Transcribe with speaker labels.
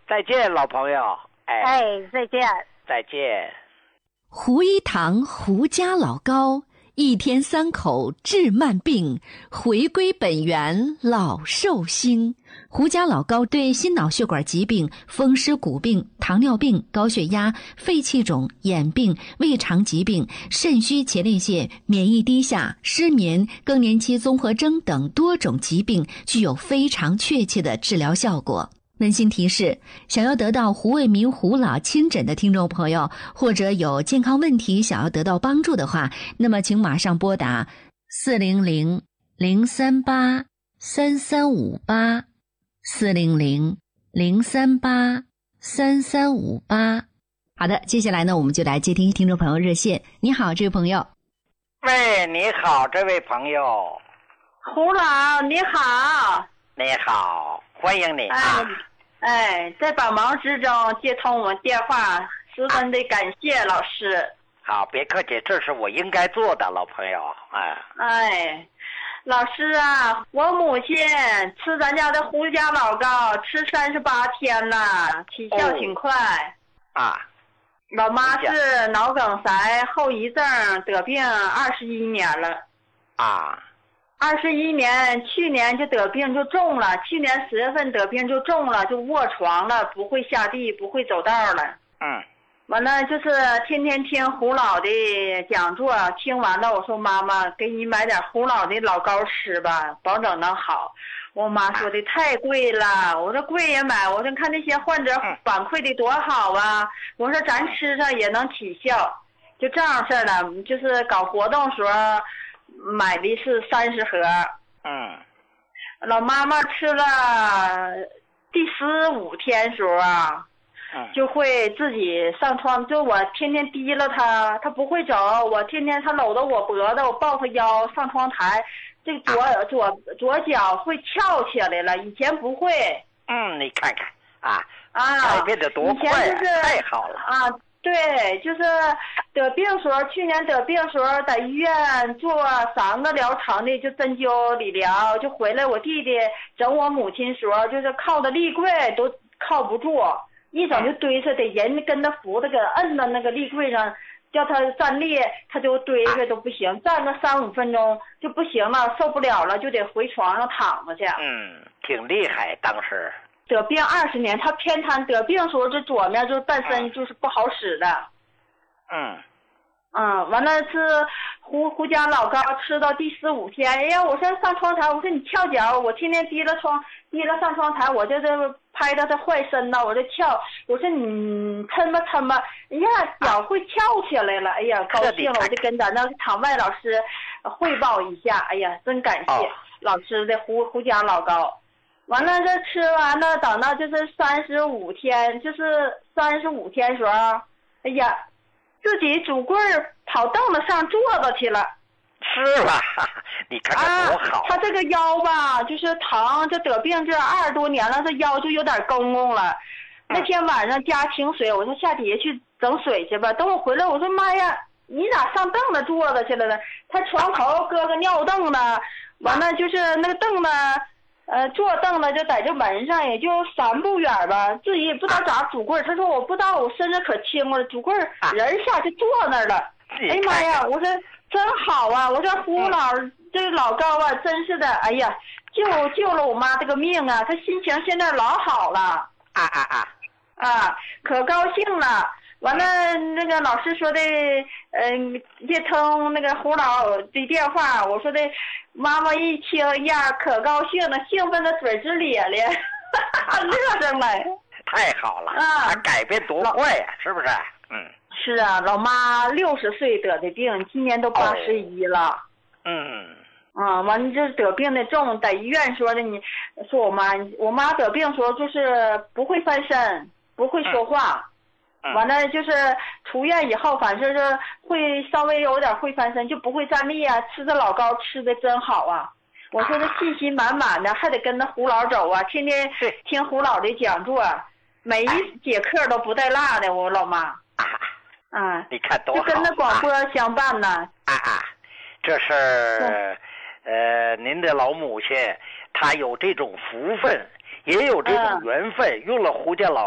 Speaker 1: 再见，老朋友。
Speaker 2: 哎，再见。
Speaker 1: 再见。
Speaker 3: 胡一堂胡家老高，一天3口治慢病，回归本源老寿星。胡家老高对心脑血管疾病、风湿骨病、糖尿病、高血压、肺气肿、眼病、胃肠疾病、肾虚前列腺、免疫低下、失眠、更年期综合征等多种疾病具有非常确切的治疗效果。温馨提示，想要得到胡卫民胡老亲诊的听众朋友，或者有健康问题想要得到帮助的话，那么请马上拨打400-038-3358 400-038-3358。好的，接下来呢，我们就来接听众朋友热线。你好，这位朋友。
Speaker 1: 喂，你好，这位朋友。
Speaker 2: 胡老，你好。
Speaker 1: 你好，欢迎你啊。
Speaker 2: 在百忙之中接通我们电话，十分的感谢老师。
Speaker 1: 好，别客气，这是我应该做的，老朋友。
Speaker 2: 老师啊，我母亲吃咱家的胡家老高吃38天了，起效挺快。老妈是脑梗塞后遗症得病21年了。21年，去年就得病就重了，去年10月份得病就重了，就卧床了，不会下地，不会走道了。完了就是天天听胡老的讲座，听完了我说妈妈给你买点胡老的老高吃吧，保证能好。我妈说的太贵了，我说贵也买，我说看那些患者反馈的多好啊，我说咱吃上也能起效，就这样事儿了。就是搞活动时候买的是30盒。老妈妈吃了第15天时候啊，就会自己上床，就我天天提了他不会走，我天天他搂着我脖子，我抱他腰上窗台，这个左脚会翘起来了，以前不会。
Speaker 1: 你看看改变得多快
Speaker 2: 以前就是
Speaker 1: 太好了
Speaker 2: 对，就是得病时候，去年得病时候在医院做3个疗程的，就针灸理疗，就回来我弟弟整我母亲时候，就是靠的立柜都靠不住，一整就堆着，得人跟他扶着，给摁到那个立柜上，叫他站立，他就堆着都不行，站个3-5分钟就不行了，受不了了，就得回床上躺着去。
Speaker 1: 挺厉害，当时。
Speaker 2: 得病20年，他偏瘫，得病的时候这左面就是半身就是不好使的。完了是胡家老高吃到第15天，哎呀，我说上窗台，我说你翘脚，我天天提了上窗台，我就这拍到他坏身呢，我就翘，我说你抻吧，哎呀，脚会翘起来了，哎呀，高兴了，我就跟咱那场外老师汇报一下，哎呀，真感谢老师的胡家老高。完了这吃完了，等到就是35天，就是35天时候，哎呀，自己拄棍儿跑凳子上坐着去了。
Speaker 1: 是吧？你看看多好。
Speaker 2: 他这个腰吧，就是疼，这得病这20多年了，这腰就有点公公了。那天晚上加清水，我说下底下去整水去吧。等我回来，我说妈呀，你咋上凳子坐着去了呢？他床头搁个尿凳子，完了就是那个凳子。坐凳子就在这门上，也就3步远吧，自己也不知道咋拄棍儿。他说我不知道，我身子可轻了，拄棍儿人下去坐那儿了。哎呀妈呀，我说真好啊，我说胡老这个老高啊，真是的，哎呀，救了我妈这个命啊，他心情现在老好了。可高兴了。完了，那个老师说的，接通那个胡老的电话，我说的，妈妈一听呀，可高兴了，兴奋的嘴直咧咧，乐上来。
Speaker 1: 太好了他改变多快呀，是不是？
Speaker 2: 是啊，老妈60岁得的病，今年都81了。完了这得病的重，在医院说的，你说我妈得病时候就是不会翻身，不会说话。完了就是出院以后，反正是会稍微有点会翻身，就不会站立啊。吃的老高吃的真好啊！我说他信心满满的，还得跟着胡老走啊，天天听胡老的讲座，每一节课都不带落的。我老妈
Speaker 1: 你看多好，
Speaker 2: 就跟着广播相伴呢。
Speaker 1: 这是您的老母亲，她有这种福分，也有这种缘分，用了胡家老